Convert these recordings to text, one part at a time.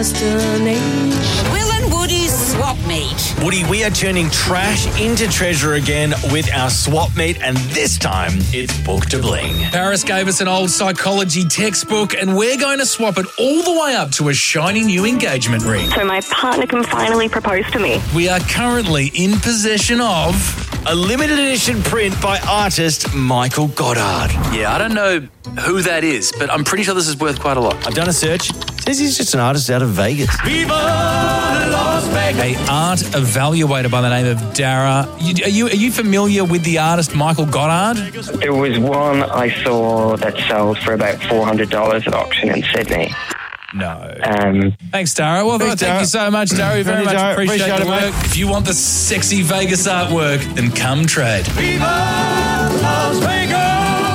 Will and Woody's Swap Meet. Woody, we are turning trash into treasure again with our swap meet, and this time it's book to bling. Paris gave us an old psychology textbook, and we're going to swap it all the way up to a shiny new engagement ring. So my partner can finally propose to me. We are currently in possession of A limited edition print by artist Michael Goddard. Yeah, I don't know who that is, but I'm pretty sure this is worth quite a lot. I've done a search. It says he's just an artist out of Vegas. Viva Las Vegas! a art evaluator by the name of Dara. Are you familiar with the artist Michael Goddard? There was one I saw that sold for about $400 at auction in Sydney. No. Thanks, Dara. Well, thank Dara. you so much, Dara. We very much Dara. appreciate Appreciate your it, work. mate. If you want the sexy Vegas artwork, then come trade. Viva Las Vegas!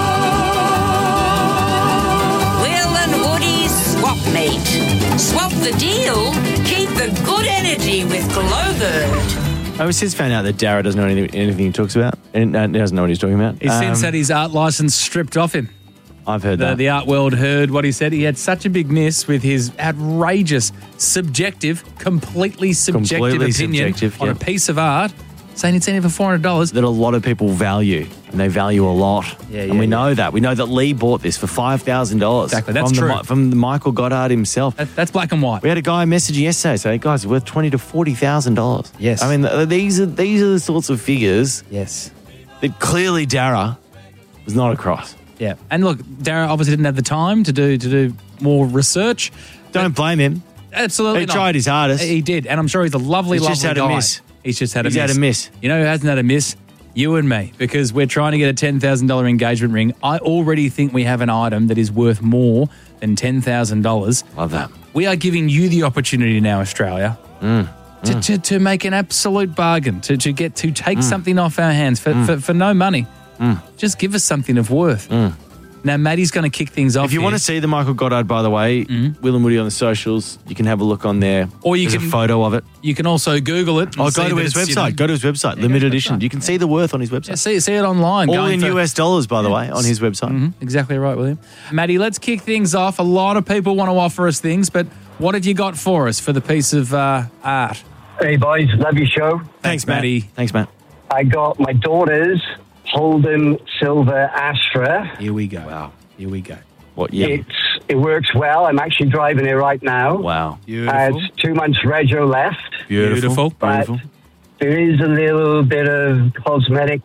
Will and Woody's Swap Meet. Swap the deal, keep the good energy with Glowbird. I've since found out that Dara doesn't know anything he talks about. And doesn't know what he's talking about. He's since had his art license stripped off him. I've heard that. The art world heard what he said. He had such a big miss with his outrageous, completely subjective opinion on a piece of art, saying it's in it for $400. That a lot of people value, and they value a lot. And we know that. We know that Lee bought this for $5,000. Exactly, that's from true. From Michael Goddard himself. That's black and white. We had a guy messaging yesterday saying, guys, it's worth $20,000 to $40,000. Yes. I mean, these are the sorts of figures Yes. that clearly Dara was not across. Yeah. And look, Dara obviously didn't have the time to do more research. Don't blame him. Absolutely He not. tried his hardest. He did. And I'm sure he's a lovely, He's lovely just had a guy. miss. He's just had He's a miss. had a miss. You know who hasn't had a miss? You and me, because we're trying to get a $10,000 engagement ring. I already think we have an item that is worth more than $10,000. Love that. We are giving you the opportunity now, Australia, to make an absolute bargain, to take something off our hands for no money. Just give us something of worth. Now, Maddie's going to kick things off. If you want to see the Michael Goddard, by the way, Will and Woody on the socials, you can have a look on there. Or you There's can- a photo of it. You can also Google it. Or go to his website. Go to his website. Limited edition. You can see the worth on his website. Yeah, see it online. All going in for- US dollars, by the way, on his website. Exactly right, William. Maddie, let's kick things off. A lot of people want to offer us things, but what have you got for us for the piece of art? Hey boys, love your show. Thanks, Maddie. Thanks, Matt. I got my daughter's Holden Silver Astra. Here we go. Wow. Here we go. What year? It works well. I'm actually driving it right now. Wow. Beautiful. It's 2 months rego left, Beautiful. but there is a little bit of cosmetic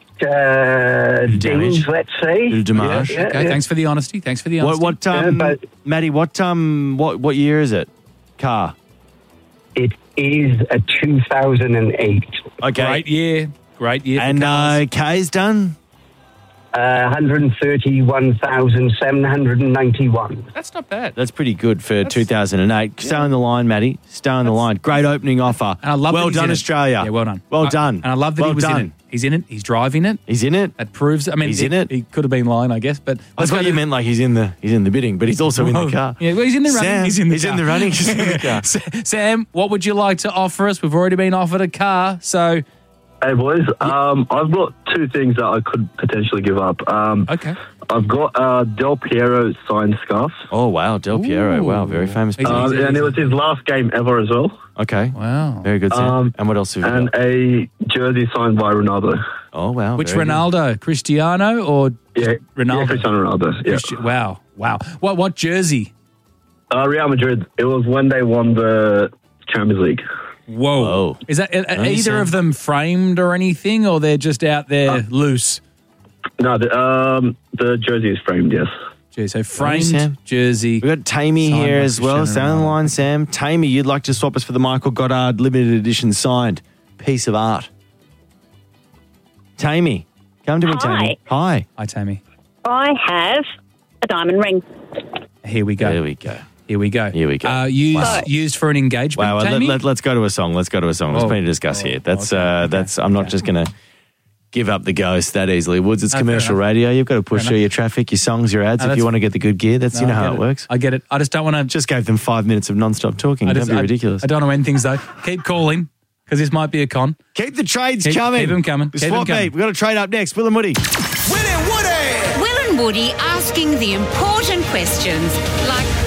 dings, let's say. Little damage. Yeah, Okay, yeah. thanks for the honesty. What Maddie, what year is it? Car. It is a 2008. Okay. Great year. Great year. for And cars. K's done? 131,791. That's not bad. That's pretty good for 2008. Stay on the line, Maddie. Stay on the line. Great opening offer. And I love well that he's done, in it. Australia. Yeah, well done. Well done. And I love that well he was done. in it. He's in it. He's driving it. He's in it. That proves. I mean, He's in it. He could have been lying, I guess. But That's what you meant. Like he's in the bidding, but he's also in the car. Yeah, well, he's in the running. Sam, he's in the he's car. in the running. He's in the car. Sam, what would you like to offer us? We've already been offered a car, so Hey boys, I've got two things that I could potentially give up. okay. I've got Del Piero signed scarf, Oh wow, Del Piero. Ooh. Wow, very famous. He's- player. and it was his last game ever as well. Okay. Wow. Very good, Sam. And what else have you And got? a jersey signed by Ronaldo. Oh wow. Which very good. Ronaldo? Cristiano or Yeah, Ronaldo? Yeah, Cristiano Ronaldo. Yeah. Wow. What jersey? Real Madrid. It was when they won the Champions League. Whoa. Is that are either Sam. of them framed or anything, or they're just out there loose? No, the jersey is framed. Yes. Gee, so Sam. framed jersey. We've got Tammy Signed here by as well. Cristiano Stay on the Ronaldo. line, Sam. Tammy, you'd like to swap us for the Michael Goddard limited edition signed piece of art. Tammy, come to me, Tammy. Hi. Hi, Tammy. I have a diamond ring. Here we go. There we go. Here we go. Here we go. Used for an engagement, Wow, Tammy? let's go to a song. Let's There's plenty to discuss here. I'm not just going to give up the ghost that easily. Woods, it's No, commercial fair enough. radio. You've got to push Fair your traffic, your songs, your ads. No, If that's- you want to get the good gear, that's No, I how get it works. I get it. I just don't want to. Just gave them 5 minutes of non-stop talking. Don't be ridiculous. I don't want to end things though. Keep calling because this might be a con. Keep the trades Keep coming. them coming. The Keep them swap coming. meet. We've got a trade up next. Will and Woody. Will and Woody asking the important questions like